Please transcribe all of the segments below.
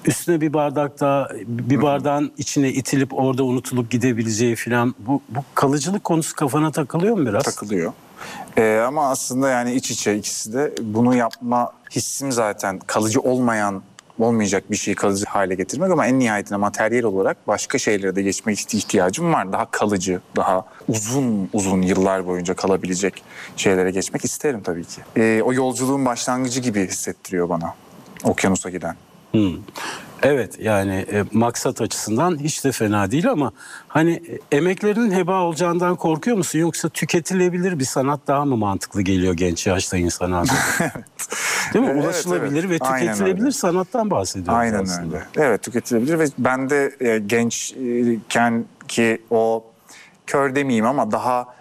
üstüne bir bardak daha, bir bardağın içine itilip orada unutulup gidebileceği falan, bu kalıcılık konusu kafana takılıyor mu biraz? Takılıyor. Ama aslında yani iç içe ikisi de, bunu yapma hissim zaten kalıcı olmayacak bir şeyi kalıcı hale getirmek, ama en nihayetinde materyal olarak başka şeylere de geçmek ihtiyacım var. Daha kalıcı, daha uzun yıllar boyunca kalabilecek şeylere geçmek isterim tabii ki. O yolculuğun başlangıcı gibi hissettiriyor bana okyanusa giden. Evet, yani maksat açısından hiç de fena değil, ama hani emeklerinin heba olacağından korkuyor musun? Yoksa tüketilebilir bir sanat daha mı mantıklı geliyor genç yaşta insana? Değil mi? Ulaşılabilir ve tüketilebilir sanattan bahsediyoruz Aynen aslında. öyle. Evet, tüketilebilir ve ben de gençken ki o kör demeyeyim ama daha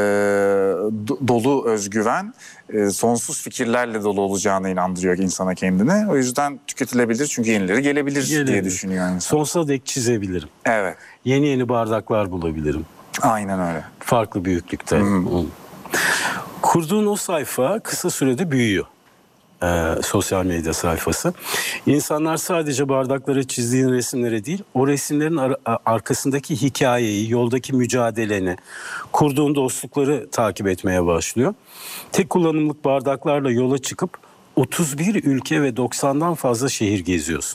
dolu özgüven, sonsuz fikirlerle dolu olacağına inandırıyor insana kendini. O yüzden tüketilebilir, çünkü yenileri gelebilir diye düşünüyor insan. Sonsuza dek çizebilirim. Evet. Yeni bardaklar bulabilirim. Aynen öyle. Farklı büyüklükte. Kurduğun o sayfa kısa sürede büyüyor. Sosyal medya sayfası. İnsanlar sadece bardaklara çizdiğin resimlere değil, o resimlerin arkasındaki hikayeyi, yoldaki mücadeleni, kurduğun dostlukları takip etmeye başlıyor. Tek kullanımlık bardaklarla yola çıkıp 31 ülke ve 90'dan fazla şehir geziyorsun.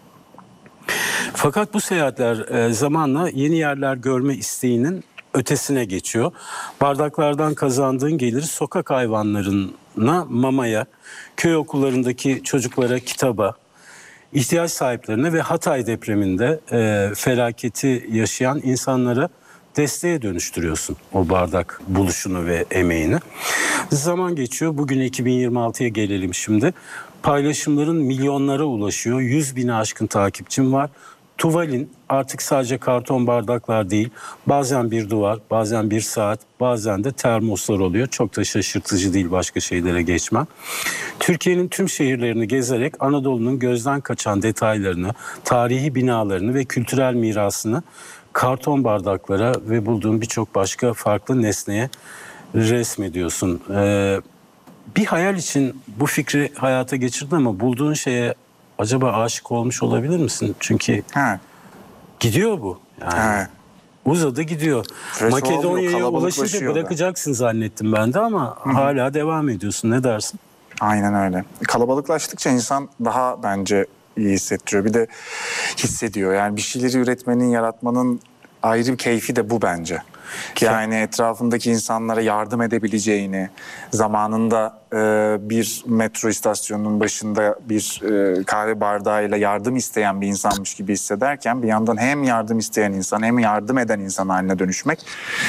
Fakat bu seyahatler zamanla yeni yerler görme isteğinin ötesine geçiyor. Bardaklardan kazandığın geliri sokak hayvanlarına, mamaya, köy okullarındaki çocuklara kitaba, ihtiyaç sahiplerine ve Hatay depreminde felaketi yaşayan insanlara desteğe dönüştürüyorsun o bardak buluşunu ve emeğini. Zaman geçiyor. Bugün 2026'ya gelelim şimdi. Paylaşımların milyonlara ulaşıyor. 100.000'e aşkın takipçim var. Tuvalin artık sadece karton bardaklar değil, bazen bir duvar, bazen bir saat, bazen de termoslar oluyor. Çok da şaşırtıcı değil başka şeylere geçmem. Türkiye'nin tüm şehirlerini gezerek Anadolu'nun gözden kaçan detaylarını, tarihi binalarını ve kültürel mirasını karton bardaklara ve bulduğun birçok başka farklı nesneye resmediyorsun. Bir hayal için bu fikri hayata geçirdin, ama bulduğun şeye acaba aşık olmuş olabilir misin? Çünkü gidiyor bu. Yani uzadı gidiyor. Makedonya'ya ulaşınca bırakacaksın zannettim ben de, ama hala devam ediyorsun. Ne dersin? Aynen öyle. Kalabalıklaştıkça insan daha bence iyi hissettiriyor. Bir de hissediyor. Yani bir şeyleri üretmenin, yaratmanın ayrı bir keyfi de bu bence. Yani etrafındaki insanlara yardım edebileceğini, zamanında bir metro istasyonunun başında bir kahve bardağıyla yardım isteyen bir insanmış gibi hissederken, bir yandan hem yardım isteyen insan hem yardım eden insan haline dönüşmek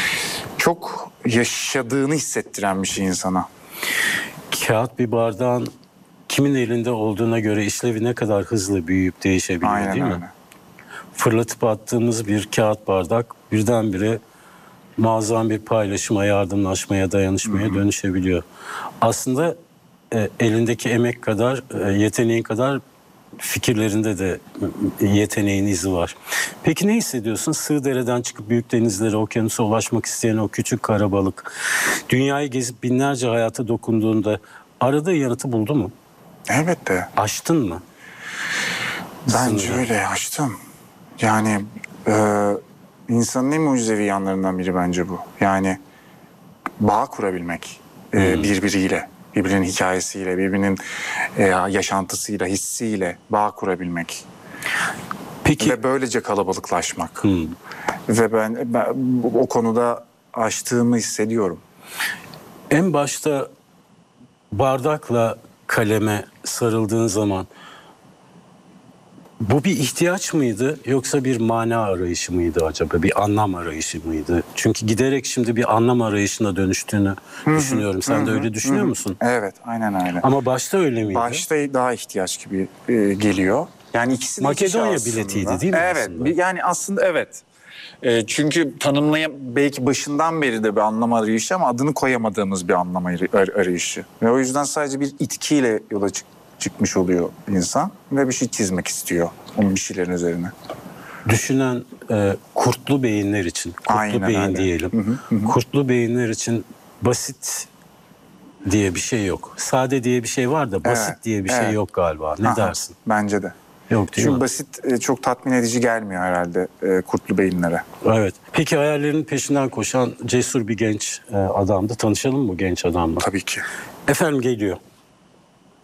çok yaşadığını hissettiren bir şey insana. Kağıt bir bardağın kimin elinde olduğuna göre işlevi ne kadar hızlı büyüyüp değişebiliyor. Aynen değil mi? Öyle. Fırlatıp attığımız bir kağıt bardak birdenbire muazzam bir paylaşıma, yardımlaşmaya, dayanışmaya dönüşebiliyor. Aslında elindeki emek kadar, yeteneğin kadar fikirlerinde de yeteneğin izi var. Peki ne hissediyorsun? Sığdere'den çıkıp büyük denizlere, okyanusa ulaşmak isteyen o küçük karabalık, dünyayı gezip binlerce hayata dokunduğunda aradığı yanıtı buldu mu? Elbette. Aştın mı? Bence öyle, aştım. Yani insanın en mucizevi yanlarından biri bence bu. Yani bağ kurabilmek birbiriyle, birbirinin hikayesiyle, birbirinin yaşantısıyla, hissiyle bağ kurabilmek. Peki. Ve böylece kalabalıklaşmak. Ve ben o konuda aştığımı hissediyorum. En başta bardakla kaleme sarıldığın zaman bu bir ihtiyaç mıydı, yoksa bir mana arayışı mıydı acaba? Bir anlam arayışı mıydı? Çünkü giderek şimdi bir anlam arayışına dönüştüğünü düşünüyorum. Sen de öyle düşünüyor musun? Evet, aynen öyle. Ama başta öyle miydi? Başta daha ihtiyaç gibi geliyor. Yani ikisi de Makedonya biletiydi değil mi? Evet, aslında? Yani aslında evet. Çünkü belki başından beri de bir anlam arayışı, ama adını koyamadığımız bir anlam arayışı. Ve o yüzden sadece bir itkiyle yola çıkmış oluyor insan ve bir şey çizmek istiyor onun bir şeylerin üzerine. Düşünen kurtlu beyinler için, kurtlu beyin öyle diyelim. Kurtlu beyinler için basit diye bir şey yok. Sade diye bir şey var da basit diye bir şey yok galiba. Ne dersin? Bence de. Yok değil Çünkü mi? basit çok tatmin edici gelmiyor herhalde kurtlu beyinlere. Evet. Peki hayallerinin peşinden koşan cesur bir genç adamdı. Tanışalım mı bu genç adamla? Tabii ki. Efendim geliyor.